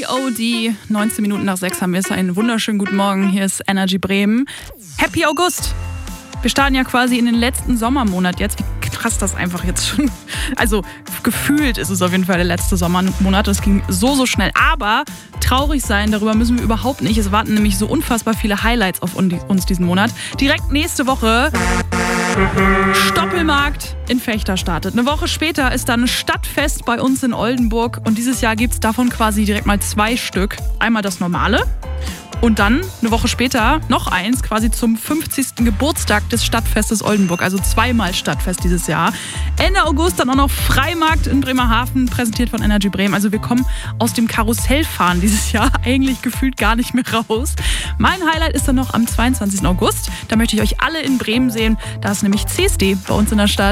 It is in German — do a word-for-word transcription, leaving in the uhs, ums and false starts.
O D neunzehn Minuten nach sechs haben wir es. Einen wunderschönen guten Morgen. Hier ist Energy Bremen. Happy August! Wir starten ja quasi in den letzten Sommermonat jetzt. Wie krass das einfach jetzt schon. Also gefühlt ist es auf jeden Fall der letzte Sommermonat. Das ging so, so schnell. Aber traurig sein, darüber müssen wir überhaupt nicht. Es warten nämlich so unfassbar viele Highlights auf uns diesen Monat. Direkt nächste Woche Stoppelmarkt in Vechta startet. Eine Woche später ist dann Stadtfest bei uns in Oldenburg. Und dieses Jahr gibt es davon quasi direkt mal zwei Stück. Einmal das normale. Und dann, eine Woche später, noch eins, quasi zum fünfzigsten Geburtstag des Stadtfestes Oldenburg. Also zweimal Stadtfest dieses Jahr. Ende August dann auch noch Freimarkt in Bremerhaven, präsentiert von Energy Bremen. Also wir kommen aus dem Karussellfahren dieses Jahr eigentlich gefühlt gar nicht mehr raus. Mein Highlight ist dann noch am zweiundzwanzigsten August. Da möchte ich euch alle in Bremen sehen. Da ist nämlich C S D bei uns in der Stadt.